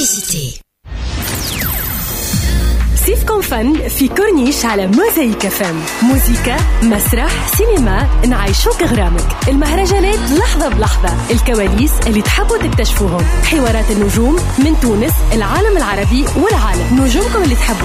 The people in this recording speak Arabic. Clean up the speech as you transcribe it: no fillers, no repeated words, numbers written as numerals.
Publicité. سيفكم فن في كورنيش على موزايك فم. موسيقى، مسرح، سينما، نعيشوك غرامك. المهرجانات لحظة بلحظة، الكواليس اللي تحبوا تكتشفوهم، حوارات النجوم من تونس، العالم العربي والعالم، نجومكم اللي تحبوا